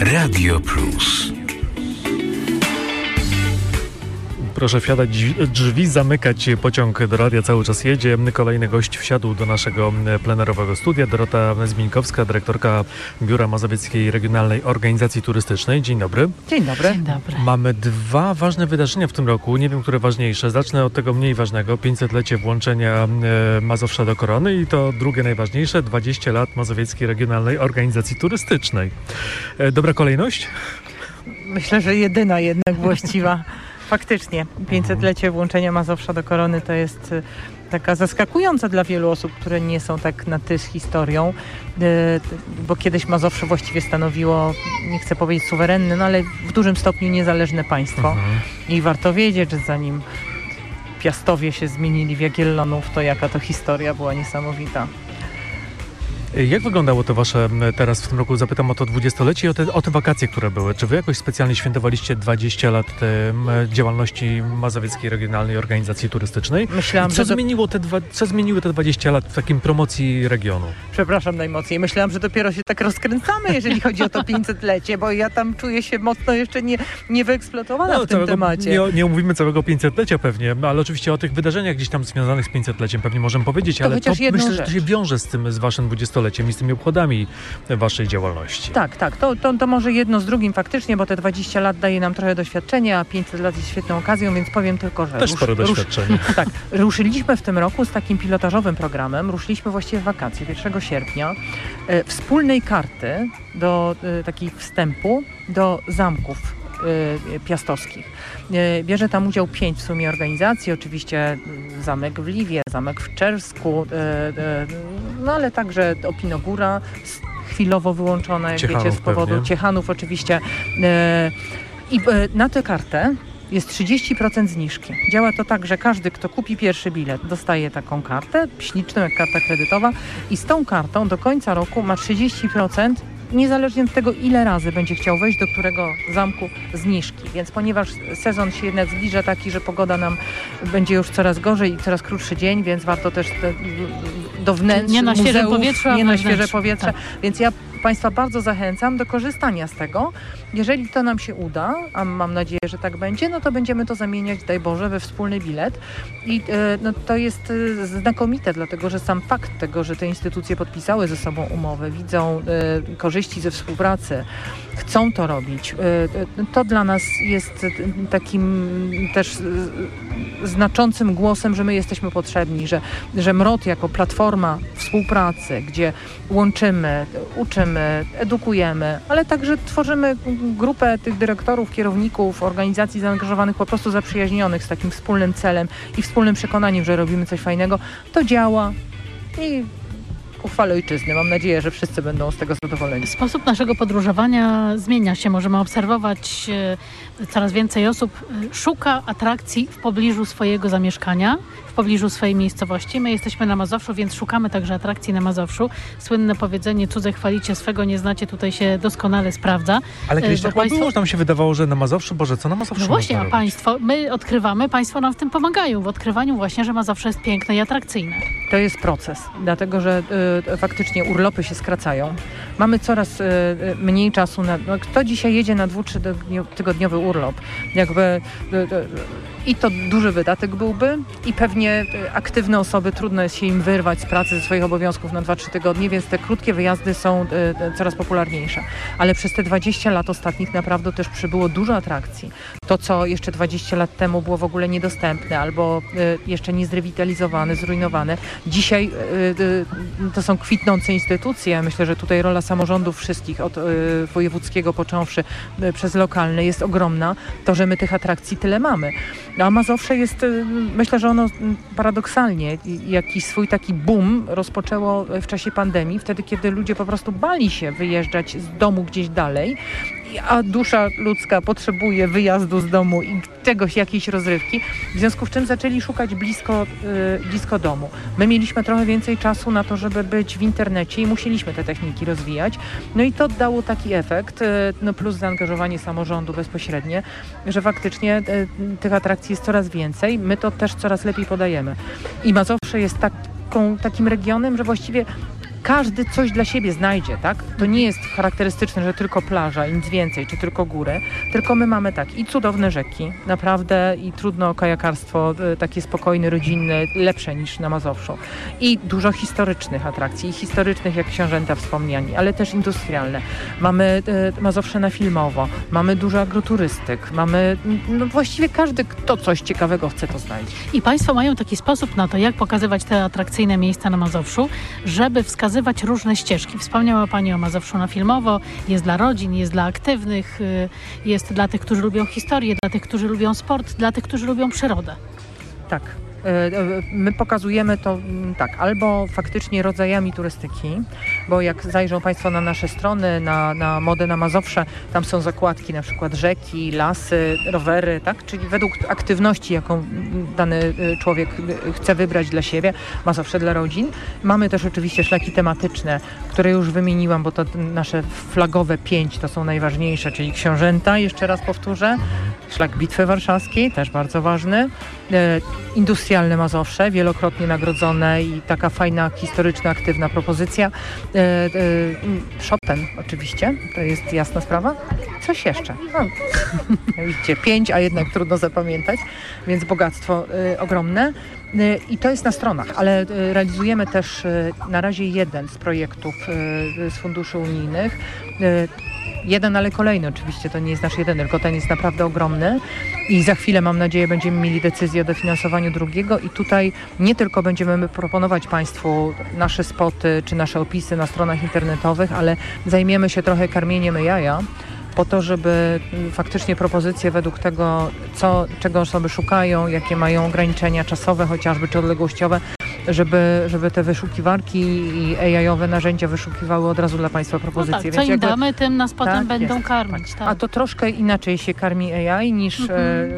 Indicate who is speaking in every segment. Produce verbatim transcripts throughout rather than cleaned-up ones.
Speaker 1: Radio Plus.
Speaker 2: Proszę wsiadać drzwi, zamykać pociąg do radia, cały czas jedzie. Kolejny gość wsiadł do naszego plenerowego studia. Dorota Zmińkowska, dyrektorka Biura Mazowieckiej Regionalnej Organizacji Turystycznej. Dzień dobry.
Speaker 3: Dzień dobry.
Speaker 4: Dzień dobry.
Speaker 2: Mamy dwa ważne wydarzenia w tym roku. Nie wiem, które ważniejsze. Zacznę od tego mniej ważnego. pięćsetlecie włączenia Mazowsza do korony i to drugie najważniejsze. dwadzieścia lat Mazowieckiej Regionalnej Organizacji Turystycznej. Dobra kolejność?
Speaker 3: Myślę, że jedyna jednak właściwa. Faktycznie, pięćsetlecie włączenia Mazowsza do korony to jest taka zaskakująca dla wielu osób, które nie są tak na ty z historią, bo kiedyś Mazowsze właściwie stanowiło, nie chcę powiedzieć suwerenne, no ale w dużym stopniu niezależne państwo. Mhm. I warto wiedzieć, że zanim Piastowie się zmienili w Jagiellonów, to jaka to historia była niesamowita.
Speaker 2: Jak wyglądało to wasze teraz w tym roku? Zapytam o to dwudziestolecie i o te, o te wakacje, które były. Czy wy jakoś specjalnie świętowaliście dwadzieścia lat te, działalności Mazowieckiej Regionalnej Organizacji Turystycznej?
Speaker 3: Myślałam,
Speaker 2: co,
Speaker 3: że
Speaker 2: zmieniło te dwa, co zmieniły te dwadzieścia lat w takim promocji regionu?
Speaker 3: Przepraszam najmocniej. Myślałam, że dopiero się tak rozkręcamy, jeżeli chodzi o to pięćsetlecie, bo ja tam czuję się mocno jeszcze nie, nie wyeksploatowana no, w tym
Speaker 2: całego,
Speaker 3: temacie.
Speaker 2: Nie, nie omówimy całego pięćsetlecia pewnie, ale oczywiście o tych wydarzeniach gdzieś tam związanych z pięćsetleciem pewnie możemy powiedzieć,
Speaker 3: to
Speaker 2: ale to myślę,
Speaker 3: rzecz.
Speaker 2: że to się wiąże z tym, z waszym dwudziestoleciem i z tymi obchodami waszej działalności.
Speaker 3: Tak, tak. To, to, to może jedno z drugim faktycznie, bo te dwadzieścia lat daje nam trochę doświadczenia, a pięćset lat jest świetną okazją, więc powiem tylko, że...
Speaker 2: Też
Speaker 3: rusz,
Speaker 2: sporo doświadczenia.
Speaker 3: Rusz, tak. Ruszyliśmy w tym roku z takim pilotażowym programem. Ruszyliśmy właściwie w wakacje, pierwszego sierpnia. E, wspólnej karty do e, takich wstępu do zamków e, piastowskich. E, bierze tam udział pięć w sumie organizacji. Oczywiście zamek w Liwie, zamek w Czersku, e, e, no ale także Opinogóra, chwilowo wyłączona, jak
Speaker 2: Ciechanów
Speaker 3: wiecie, z powodu
Speaker 2: pewnie.
Speaker 3: Ciechanów oczywiście. E, I e, na tę kartę jest trzydzieści procent zniżki. Działa to tak, że każdy, kto kupi pierwszy bilet, dostaje taką kartę, śliczną jak karta kredytowa i z tą kartą do końca roku ma trzydzieści procent niezależnie od tego, ile razy będzie chciał wejść do którego zamku zniżki. Więc ponieważ sezon się jednak zbliża taki, że pogoda nam będzie już coraz gorzej i coraz krótszy dzień, więc warto też te, do wnętrz
Speaker 4: nie na świeże
Speaker 3: muzeów,
Speaker 4: powietrze,
Speaker 3: nie na
Speaker 4: wewnętrz.
Speaker 3: świeże powietrze. Tak. Więc ja Państwa bardzo zachęcam do korzystania z tego. Jeżeli to nam się uda, a mam nadzieję, że tak będzie, no to będziemy to zamieniać, daj Boże, we wspólny bilet. I e, no, to jest e, znakomite, dlatego że sam fakt tego, że te instytucje podpisały ze sobą umowę, widzą e, korzyści ze współpracy, chcą to robić, e, to dla nas jest takim też e, znaczącym głosem, że my jesteśmy potrzebni, że, że M R O T jako platforma współpracy, gdzie łączymy, uczymy, edukujemy, ale także tworzymy grupę tych dyrektorów, kierowników, organizacji zaangażowanych, po prostu zaprzyjaźnionych z takim wspólnym celem i wspólnym przekonaniem, że robimy coś fajnego. To działa i ku chwale ojczyzny. Mam nadzieję, że wszyscy będą z tego zadowoleni.
Speaker 4: Sposób naszego podróżowania zmienia się. Możemy obserwować, e, coraz więcej osób e, szuka atrakcji w pobliżu swojego zamieszkania, w pobliżu swojej miejscowości. My jesteśmy na Mazowszu, więc szukamy także atrakcji na Mazowszu. Słynne powiedzenie, cudze chwalicie, swego nie znacie, tutaj się doskonale sprawdza.
Speaker 2: Ale kiedyś
Speaker 4: Bo
Speaker 2: tak
Speaker 4: państwo...
Speaker 2: było, że nam się wydawało, że na Mazowszu, Boże, co na Mazowszu
Speaker 4: No właśnie, a
Speaker 2: robić?
Speaker 4: państwo, my odkrywamy, państwo nam w tym pomagają, w odkrywaniu właśnie, że Mazowsze jest piękne i atrakcyjne.
Speaker 3: To jest proces, dlatego że y, faktycznie urlopy się skracają. Mamy coraz y, mniej czasu na... No, kto dzisiaj jedzie na dwu, trzy tygodniowy urlop? Jakby... Y, y, I to duży wydatek byłby i pewnie aktywne osoby, trudno jest się im wyrwać z pracy, ze swoich obowiązków na dwa trzy tygodnie, więc te krótkie wyjazdy są y, coraz popularniejsze. Ale przez te dwadzieścia lat ostatnich naprawdę też przybyło dużo atrakcji. To, co jeszcze dwadzieścia lat temu było w ogóle niedostępne albo y, jeszcze niezrewitalizowane, zrujnowane. Dzisiaj y, y, to są kwitnące instytucje. Myślę, że tutaj rola samorządów wszystkich, od y, wojewódzkiego począwszy y, przez lokalne jest ogromna. To, że my tych atrakcji tyle mamy. A Mazowsze jest, myślę, że ono paradoksalnie jakiś swój taki boom rozpoczęło w czasie pandemii, wtedy kiedy ludzie po prostu bali się wyjeżdżać z domu gdzieś dalej, a dusza ludzka potrzebuje wyjazdu z domu i czegoś, jakiejś rozrywki, w związku z czym zaczęli szukać blisko, yy, blisko domu. My mieliśmy trochę więcej czasu na to, żeby być w internecie i musieliśmy te techniki rozwijać. No i to dało taki efekt, yy, no plus zaangażowanie samorządu bezpośrednie, że faktycznie yy, tych atrakcji jest coraz więcej. My to też coraz lepiej podajemy. I Mazowsze jest taką, takim regionem, że właściwie każdy coś dla siebie znajdzie, tak? To nie jest charakterystyczne, że tylko plaża i nic więcej, czy tylko góry, tylko my mamy tak i cudowne rzeki, naprawdę, i trudno kajakarstwo, takie spokojne, rodzinne, lepsze niż na Mazowszu. I dużo historycznych atrakcji, i historycznych, jak książęta wspomniani, ale też industrialne. Mamy e, Mazowsze na filmowo, mamy dużo agroturystyk, mamy, no właściwie każdy, kto coś ciekawego chce, to znajdzie.
Speaker 4: I Państwo mają taki sposób na to, jak pokazywać te atrakcyjne miejsca na Mazowszu, żeby wskazywać różne ścieżki. Wspomniała Pani o Mazowszu na filmowo, jest dla rodzin, jest dla aktywnych, jest dla tych, którzy lubią historię, dla tych, którzy lubią sport, dla tych, którzy lubią przyrodę.
Speaker 3: Tak. My pokazujemy to tak, albo faktycznie rodzajami turystyki, bo jak zajrzą Państwo na nasze strony, na, na Modę na Mazowsze, tam są zakładki, na przykład rzeki, lasy, rowery, tak? Czyli według aktywności, jaką dany człowiek chce wybrać dla siebie, Mazowsze dla rodzin. Mamy też oczywiście szlaki tematyczne, które już wymieniłam, bo to nasze flagowe pięć to są najważniejsze, czyli Książęta, jeszcze raz powtórzę, szlak Bitwy Warszawskiej, też bardzo ważny, industrialne Mazowsze, wielokrotnie nagrodzone i taka fajna, historyczna, aktywna propozycja. E, e, Chopin oczywiście, to jest jasna sprawa. Coś jeszcze. No, widzicie, pięć, a jednak trudno zapamiętać, więc bogactwo e, ogromne. E, I to jest na stronach, ale e, realizujemy też e, na razie jeden z projektów e, z funduszy unijnych. E, Jeden, ale kolejny oczywiście, to nie jest nasz jeden, tylko ten jest naprawdę ogromny i za chwilę, mam nadzieję, będziemy mieli decyzję o dofinansowaniu drugiego i tutaj nie tylko będziemy proponować Państwu nasze spoty czy nasze opisy na stronach internetowych, ale zajmiemy się trochę karmieniem jaja po to, żeby faktycznie propozycje według tego, co, czego osoby szukają, jakie mają ograniczenia czasowe chociażby, czy odległościowe, żeby, żeby te wyszukiwarki i A I-owe narzędzia wyszukiwały od razu dla Państwa propozycje.
Speaker 4: No tak, co
Speaker 3: Więc
Speaker 4: im
Speaker 3: jakby,
Speaker 4: damy, tym nas potem
Speaker 3: tak
Speaker 4: będą
Speaker 3: jest,
Speaker 4: karmić.
Speaker 3: tak.
Speaker 4: Tak.
Speaker 3: A to troszkę inaczej się karmi A I niż
Speaker 4: Mhm.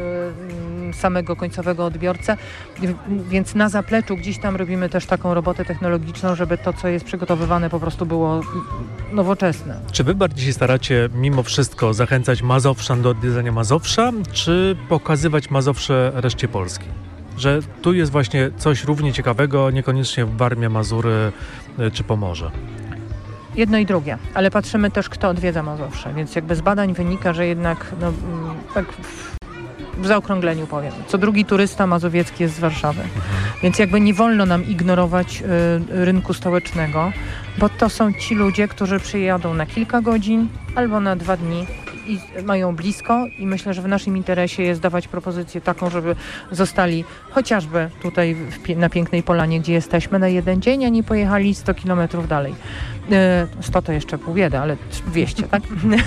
Speaker 3: e, samego końcowego odbiorcę, więc na zapleczu gdzieś tam robimy też taką robotę technologiczną, żeby to, co jest przygotowywane, po prostu było nowoczesne.
Speaker 2: Czy wy bardziej się staracie mimo wszystko zachęcać Mazowszan do odwiedzania Mazowsza, czy pokazywać Mazowsze reszcie Polski? Że tu jest właśnie coś równie ciekawego, niekoniecznie Warmia, Mazury czy Pomorze.
Speaker 3: Jedno i drugie, ale patrzymy też, kto odwiedza Mazowsze, więc jakby z badań wynika, że jednak no, tak w, w zaokrągleniu powiem, co drugi turysta mazowiecki jest z Warszawy, mhm. więc jakby nie wolno nam ignorować y, rynku stołecznego, bo to są ci ludzie, którzy przyjadą na kilka godzin albo na dwa dni i mają blisko i myślę, że w naszym interesie jest dawać propozycję taką, żeby zostali chociażby tutaj w, na Pięknej Polanie, gdzie jesteśmy, na jeden dzień, a nie pojechali sto kilometrów dalej. sto to jeszcze pół biedy, ale dwieście, tak?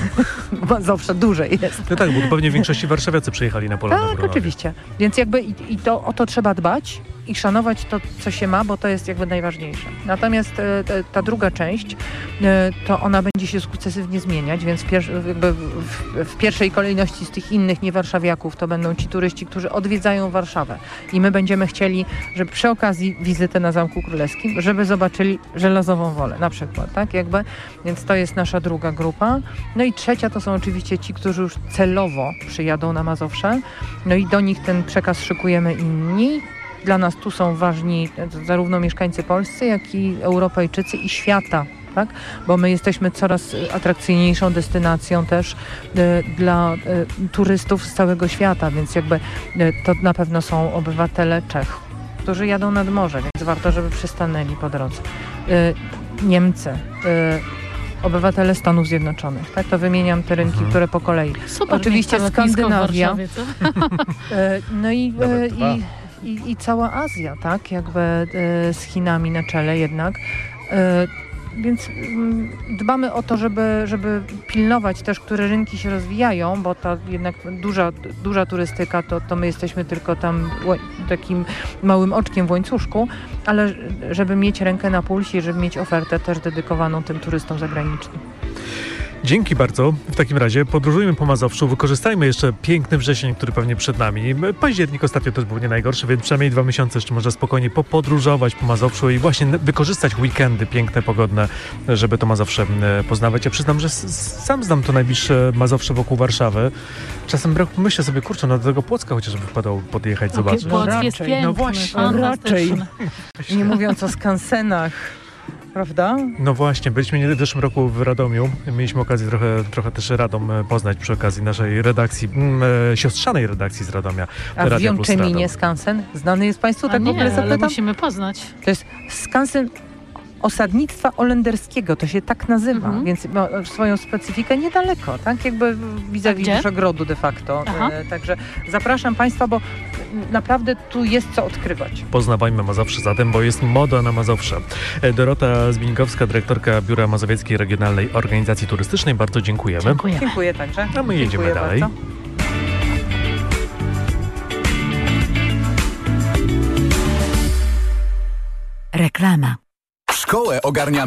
Speaker 3: Zawsze duże jest.
Speaker 2: No tak, bo pewnie w większości warszawiacy przyjechali na Polanę.
Speaker 3: Tak, oczywiście. Więc jakby i, i to, o to trzeba dbać i szanować to, co się ma, bo to jest jakby najważniejsze. Natomiast e, ta druga część, e, to ona będzie się sukcesywnie zmieniać, więc pier- jakby w, w pierwszej kolejności z tych innych niewarszawiaków to będą ci turyści, którzy odwiedzają Warszawę. I my będziemy chcieli, żeby przy okazji wizyty na Zamku Królewskim, żeby zobaczyli Żelazową Wolę na przykład, tak? Jakby, więc to jest nasza druga grupa. No i trzecia to są oczywiście ci, którzy już celowo przyjadą na Mazowsze. No i do nich ten przekaz szykujemy inni. Dla nas tu są ważni zarówno mieszkańcy polscy, jak i Europejczycy i świata, tak? Bo my jesteśmy coraz atrakcyjniejszą destynacją też e, dla e, turystów z całego świata, więc jakby e, to na pewno są obywatele Czech, którzy jadą nad morze, więc warto, żeby przystanęli po drodze. E, Niemcy, e, obywatele Stanów Zjednoczonych, tak? To wymieniam te rynki, mhm. które po kolei.
Speaker 4: Super,
Speaker 3: oczywiście Skandynawia.
Speaker 4: Warszawie,
Speaker 3: e, no i, e, i I, I cała Azja, tak, jakby e, z Chinami na czele jednak. E, więc m, dbamy o to, żeby, żeby pilnować też, które rynki się rozwijają, bo ta jednak duża, duża turystyka, to, to my jesteśmy tylko tam ła- takim małym oczkiem w łańcuszku, ale żeby mieć rękę na pulsie i żeby mieć ofertę też dedykowaną tym turystom zagranicznym.
Speaker 2: Dzięki bardzo. W takim razie podróżujmy po Mazowszu, wykorzystajmy jeszcze piękny wrzesień, który pewnie przed nami. Październik ostatnio też był nie najgorszy, więc przynajmniej dwa miesiące jeszcze można spokojnie popodróżować po Mazowszu i właśnie wykorzystać weekendy piękne, pogodne, żeby to Mazowsze poznawać. Ja przyznam, że s- sam znam to najbliższe Mazowsze wokół Warszawy. Czasem myślę sobie, kurczę, no do tego Płocka chociażby wypadało podjechać, zobaczyć.
Speaker 4: Płock
Speaker 3: No
Speaker 4: jest
Speaker 3: raczej,
Speaker 4: piękny,
Speaker 3: no właśnie,
Speaker 4: fantastyczny.
Speaker 3: raczej. Nie mówiąc o skansenach prawda?
Speaker 2: No właśnie, byliśmy w zeszłym roku w Radomiu. Mieliśmy okazję trochę, trochę też Radom e, poznać przy okazji naszej redakcji, mm, e, siostrzanej redakcji z Radomia.
Speaker 3: A w
Speaker 2: Radia Plus
Speaker 3: Wiączeminie
Speaker 2: Radom.
Speaker 3: skansen znany jest Państwu?
Speaker 4: A
Speaker 3: Tak w
Speaker 4: nie,
Speaker 3: ogóle
Speaker 4: ale
Speaker 3: zapytam?
Speaker 4: musimy poznać.
Speaker 3: To jest skansen osadnictwa olenderskiego, to się tak nazywa,
Speaker 4: Mhm.
Speaker 3: więc ma swoją specyfikę niedaleko, tak? Jakby vis-a-vis
Speaker 4: gdzie?
Speaker 3: Wyszogrodu de facto.
Speaker 4: Aha.
Speaker 3: E, także zapraszam Państwa, bo naprawdę tu jest co odkrywać.
Speaker 2: Poznawajmy Mazowsze zatem, bo jest moda na Mazowsze. E, Dorota Zbińkowska, dyrektorka Biura Mazowieckiej Regionalnej Organizacji Turystycznej. Bardzo dziękujemy.
Speaker 4: Dziękujemy.
Speaker 3: Dziękuję także.
Speaker 2: A my jedziemy
Speaker 3: Dziękuję
Speaker 2: dalej.
Speaker 3: bardzo.
Speaker 1: Reklama.
Speaker 5: Szkołę ogarniamy